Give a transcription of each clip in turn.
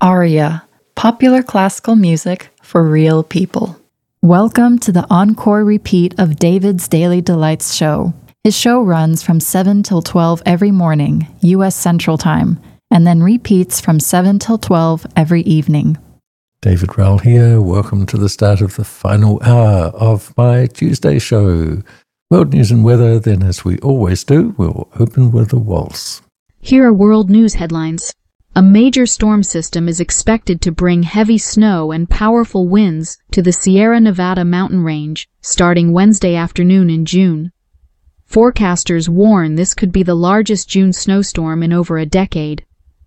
Aria, popular classical music for real people. Welcome to the encore repeat of David's Daily Delights show. His show runs from 7 till 12 every morning, U.S. Central Time, and then repeats from 7 till 12 every evening. David Rowell here. Welcome to the start of the final hour of my Tuesday show. World news and weather, then as we always do, we'll open with a waltz. Here are world news headlines. A major storm system is expected to bring heavy snow and powerful winds to the Sierra Nevada mountain range starting Wednesday afternoon in June. Forecasters warn this could be the largest June snowstorm in over a decade.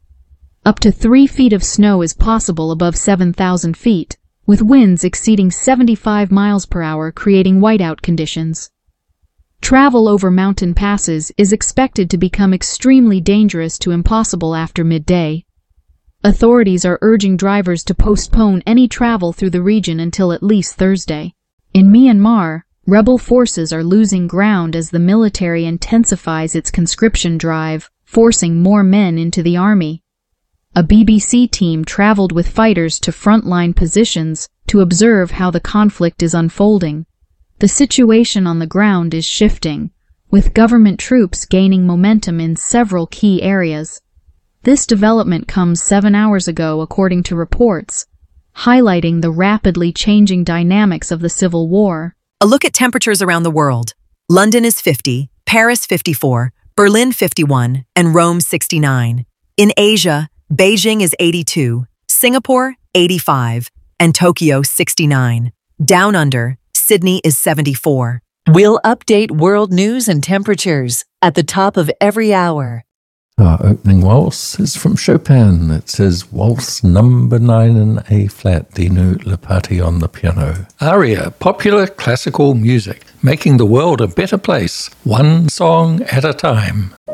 Up to 3 feet of snow is possible above 7,000 feet, with winds exceeding 75 miles per hour creating whiteout conditions. Travel over mountain passes is expected to become extremely dangerous to impossible after midday. Authorities are urging drivers to postpone any travel through the region until at least Thursday. In Myanmar, rebel forces are losing ground as the military intensifies its conscription drive, forcing more men into the army. A BBC team traveled with fighters to frontline positions to observe how the conflict is unfolding. The situation on the ground is shifting, with government troops gaining momentum in several key areas. This development comes 7 hours ago, according to reports, highlighting the rapidly changing dynamics of the civil war. A look at temperatures around the world. London is 50, Paris 54, Berlin 51, and Rome 69. In Asia, Beijing is 82, Singapore 85, and Tokyo 69. Down under, Sydney is 74. We'll update world news and temperatures at the top of every hour. Our opening waltz is from Chopin. It says Waltz number 9 in A flat, Dinu Lipati on the piano. Aria, popular classical music, making the world a better place, one song at a time.